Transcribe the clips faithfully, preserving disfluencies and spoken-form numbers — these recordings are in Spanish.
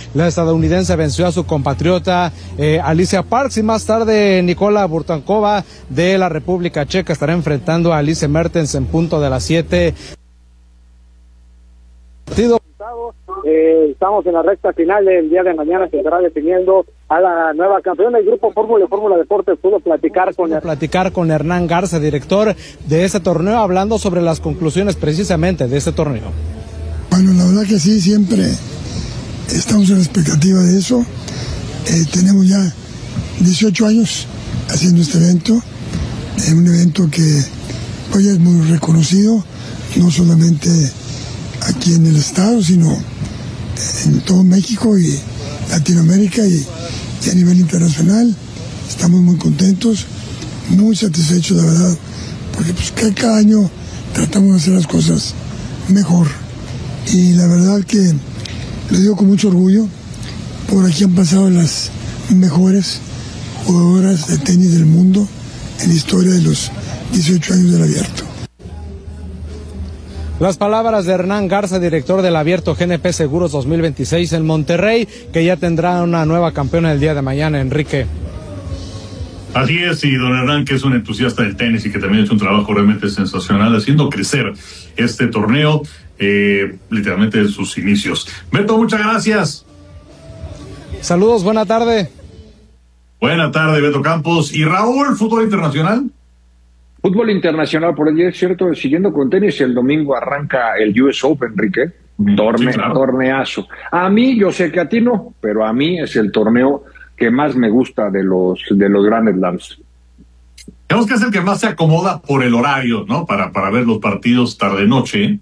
La estadounidense venció a su compatriota eh, Alicia Parks, y más tarde Nikola Burtankova de la República Checa estará enfrentando a Alice Mertens en punto de las siete. Partido. Eh, estamos en la recta final del día de mañana, se estará definiendo a la nueva campeona del grupo Fórmula y Fórmula Deportes. Pudo platicar con Pudo platicar con Hernán Garza, director de este torneo, hablando sobre las conclusiones precisamente de este torneo. Bueno, la verdad que sí, siempre estamos en la expectativa de eso. Eh, tenemos ya dieciocho años haciendo este evento, eh, un evento que hoy es muy reconocido, no solamente aquí en el estado, sino en todo México y Latinoamérica y, y a nivel internacional. Estamos muy contentos, muy satisfechos, la verdad, porque pues cada año tratamos de hacer las cosas mejor, y la verdad que lo digo con mucho orgullo. Por aquí han pasado las mejores jugadoras de tenis del mundo en la historia de los dieciocho años del abierto. Las palabras de Hernán Garza, director del Abierto G N P Seguros dos mil veintiséis en Monterrey, que ya tendrá una nueva campeona el día de mañana, Enrique. Así es, y don Hernán, que es un entusiasta del tenis y que también ha hecho un trabajo realmente sensacional haciendo crecer este torneo, eh, literalmente de sus inicios. Beto, muchas gracias. Saludos, buena tarde. Buena tarde, Beto Campos. ¿Y Raúl, fútbol internacional? Fútbol internacional, por allí es cierto, siguiendo con tenis, el domingo arranca el U S Open, Enrique, Torne, sí, claro. torneazo. A mí, yo sé que a ti no, pero a mí es el torneo que más me gusta de los de los Grand Slams. Tenemos que hacer que más se acomoda por el horario, ¿no? Para, para ver los partidos tarde-noche,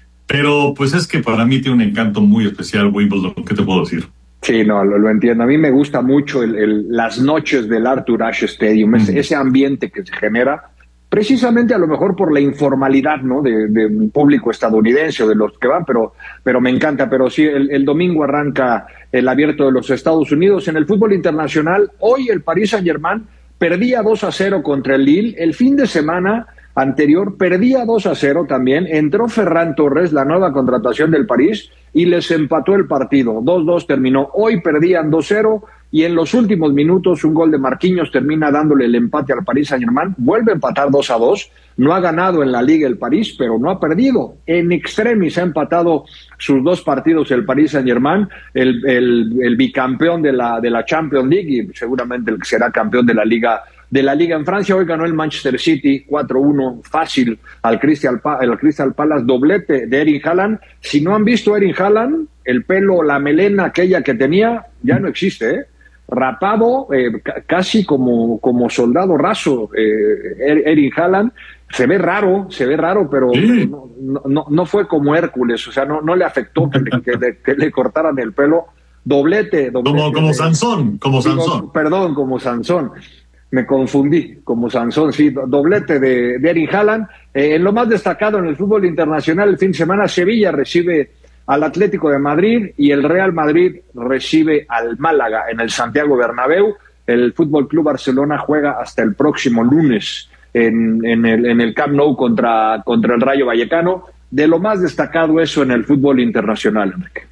pero pues es que para mí tiene un encanto muy especial Wimbledon, ¿qué te puedo decir? Sí, no, lo, lo entiendo. A mí me gusta mucho el, el, las noches del Arthur Ashe Stadium, mm. ese, ese ambiente que se genera, precisamente a lo mejor por la informalidad, ¿no? De, del público estadounidense o de los que van, pero, pero me encanta. Pero sí, el, el domingo arranca el Abierto de los Estados Unidos. En el fútbol internacional, hoy el Paris Saint-Germain perdía dos a cero contra el Lille. El fin de semana anterior perdía dos a cero también. Entró Ferran Torres, la nueva contratación del París, y les empató el partido. dos dos terminó. Hoy perdían dos cero. Y en los últimos minutos un gol de Marquinhos termina dándole el empate al Paris Saint-Germain. Vuelve a empatar dos a dos. No ha ganado en la Liga el París, pero no ha perdido. En extremis ha empatado sus dos partidos el Paris Saint-Germain, el, el, el bicampeón de la, de la Champions League y seguramente el que será campeón de la Liga de la Liga en Francia. Hoy ganó el Manchester City cuatro uno fácil al Crystal, al Crystal Palace, doblete de Erling Haaland. Si no han visto a Erling Haaland, el pelo, la melena aquella que tenía, ya no existe, ¿eh? Rapado, eh, casi como, como soldado raso, eh, Erling Haaland. Se ve raro, se ve raro, pero sí. no, no, no fue como Hércules, o sea, no, no le afectó que le, que, le, que le cortaran el pelo. Doblete, doblete. Como, como de, Sansón, como digo, Sansón. Perdón, como Sansón. Me confundí, como Sansón, sí, doblete de, de Erling Haaland. Eh, en lo más destacado en el fútbol internacional, el fin de semana, Sevilla recibe al Atlético de Madrid y el Real Madrid recibe al Málaga en el Santiago Bernabéu. El Fútbol Club Barcelona juega hasta el próximo lunes en, en, el, en el Camp Nou contra, contra el Rayo Vallecano. De lo más destacado eso en el fútbol internacional, Enrique.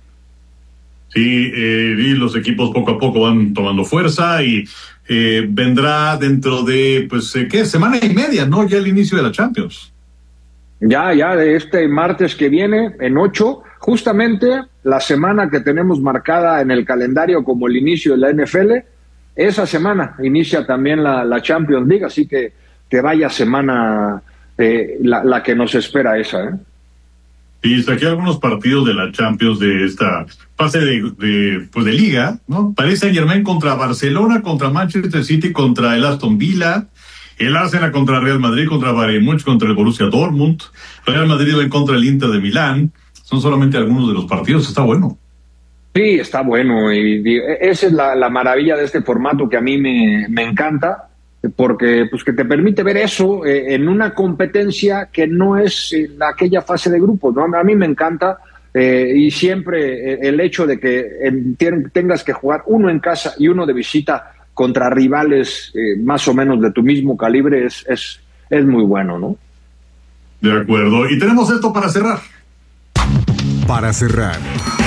Sí, eh, y los equipos poco a poco van tomando fuerza y eh, vendrá dentro de, pues, eh, ¿qué? Semana y media, ¿no? Ya el inicio de la Champions. Ya, ya, de este martes que viene, en ocho, justamente la semana que tenemos marcada en el calendario como el inicio de la N F L, esa semana inicia también la, la Champions League, así que que vaya semana eh, la, la que nos espera esa, ¿eh? Y saqué algunos partidos de la Champions de esta fase de, de, pues de Liga, ¿no? Paris Saint-Germain contra Barcelona, contra Manchester City, contra el Aston Villa, el Arsenal contra Real Madrid, contra Bayern Múnich, contra el Borussia Dortmund, Real Madrid va en contra el Inter de Milán. Son solamente algunos de los partidos, está bueno. Sí, está bueno, y, y esa es la, la maravilla de este formato que a mí me, me encanta, porque pues que te permite ver eso eh, en una competencia que no es eh, aquella fase de grupos, ¿no? A mí me encanta eh, y siempre eh, el hecho de que en, tengas que jugar uno en casa y uno de visita contra rivales eh, más o menos de tu mismo calibre es, es, es muy bueno, ¿no? De acuerdo, y tenemos esto para cerrar. Para cerrar